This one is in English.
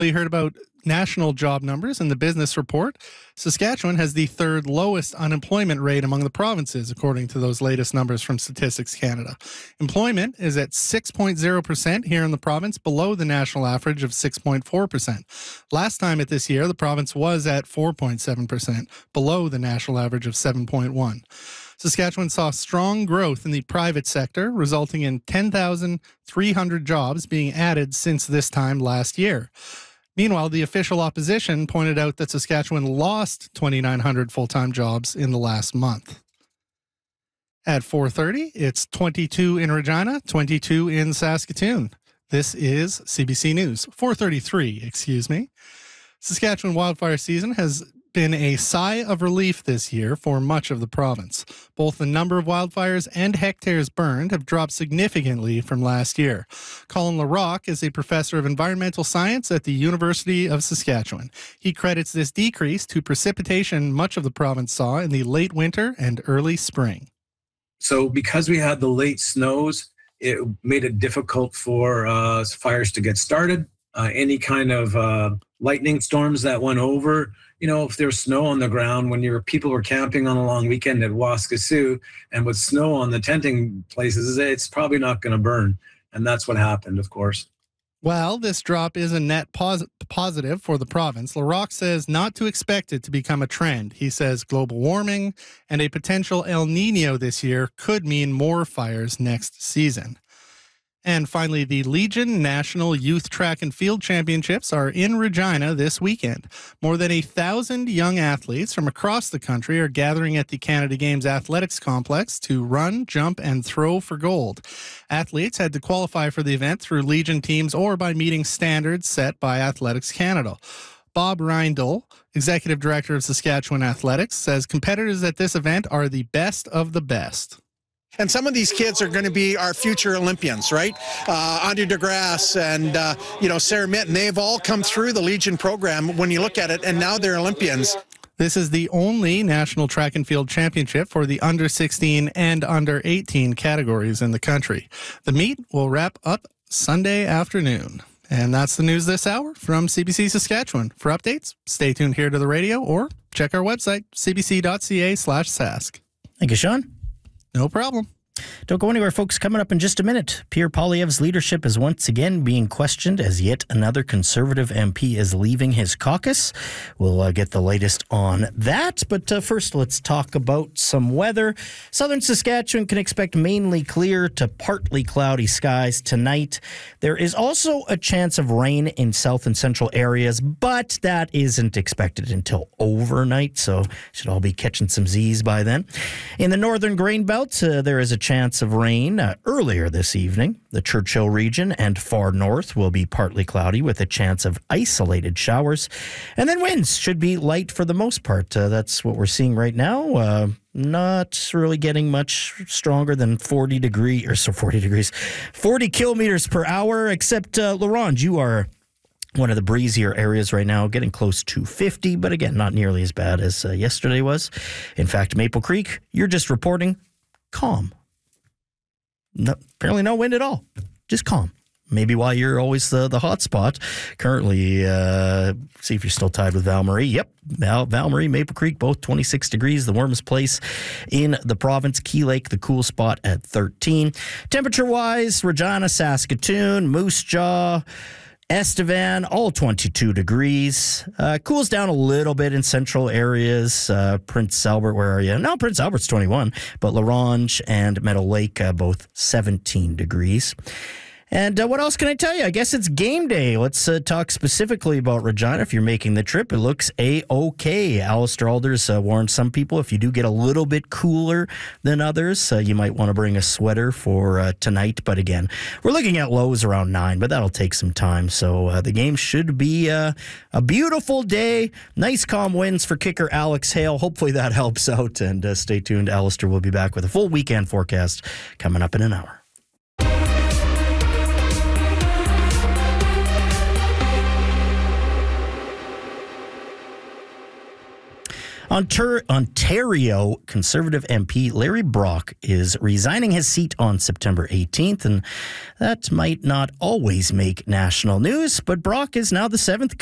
You heard about national job numbers in the business report. Saskatchewan has the third lowest unemployment rate among the provinces, according to those latest numbers from Statistics Canada. Employment is at 6.0% here in the province, below the national average of 6.4%. Last time at this year, the province was at 4.7%, below the national average of 7.1%. Saskatchewan saw strong growth in the private sector, resulting in 10,300 jobs being added since this time last year. Meanwhile, the official opposition pointed out that Saskatchewan lost 2,900 full-time jobs in the last month. At 4:30, it's 22 in Regina, 22 in Saskatoon. This is CBC News. 4:33, excuse me. Saskatchewan wildfire season has been a sigh of relief this year for much of the province. Both the number of wildfires and hectares burned have dropped significantly from last year. Colin LaRocque is a professor of environmental science at the University of Saskatchewan. He credits this decrease to precipitation much of the province saw in the late winter and early spring. So because we had the late snows, it made it difficult for fires to get started. Any kind of lightning storms that went over, if there's snow on the ground, when people were camping on a long weekend at Waskesiu and with snow on the tenting places, it's probably not going to burn. And that's what happened, of course. Well, this drop is a net positive for the province. LaRocque says not to expect it to become a trend. He says global warming and a potential El Nino this year could mean more fires next season. And finally, the Legion National Youth Track and Field Championships are in Regina this weekend. More than 1,000 young athletes from across the country are gathering at the Canada Games Athletics Complex to run, jump, and throw for gold. Athletes had to qualify for the event through Legion teams or by meeting standards set by Athletics Canada. Bob Reindl, Executive Director of Saskatchewan Athletics, says competitors at this event are the best of the best. And some of these kids are going to be our future Olympians, right? Andre DeGrasse and, Sarah Mitten, they've all come through the Legion program when you look at it, and now they're Olympians. This is the only National Track and Field Championship for the under 16 and under 18 categories in the country. The meet will wrap up Sunday afternoon. And that's the news this hour from CBC Saskatchewan. For updates, stay tuned here to the radio or check our website, cbc.ca/sask. Thank you, Sean. No problem. Don't go anywhere, folks. Coming up in just a minute, Pierre Poilievre's leadership is once again being questioned as yet another Conservative MP is leaving his caucus. We'll get the latest on that. But first, let's talk about some weather. Southern Saskatchewan can expect mainly clear to partly cloudy skies tonight. There is also a chance of rain in south and central areas, but that isn't expected until overnight, so should all be catching some Z's by then. In the northern grain belt, there is a chance of rain earlier this evening. The Churchill region and far north will be partly cloudy with a chance of isolated showers. And then winds should be light for the most part. That's what we're seeing right now. Not really getting much stronger than 40 kilometers per hour, except Laurent, you are one of the breezier areas right now, getting close to 50, but again, not nearly as bad as yesterday was. In fact, Maple Creek, you're just reporting calm. No, apparently no wind at all. Just calm. Maybe why you're always the hot spot. Currently, see if you're still tied with Val Marie. Yep, Val Marie, Maple Creek, both 26 degrees, the warmest place in the province. Key Lake, the cool spot at 13. Temperature-wise, Regina, Saskatoon, Moose Jaw, Estevan, all 22 degrees. Cools down a little bit in central areas. Prince Albert, where are you? No, Prince Albert's 21, but La Ronge and Meadow Lake, both 17 degrees. And what else can I tell you? I guess it's game day. Let's talk specifically about Regina. If you're making the trip, it looks A-OK. Alistair Alders warned some people if you do get a little bit cooler than others, you might want to bring a sweater for tonight. But again, we're looking at lows around 9, but that'll take some time. So the game should be a beautiful day. Nice calm winds for kicker Alex Hale. Hopefully that helps out. And stay tuned. Alistair will be back with a full weekend forecast coming up in an hour. Ontario Conservative MP Larry Brock is resigning his seat on September 18th, and that might not always make national news, but Brock is now the 7th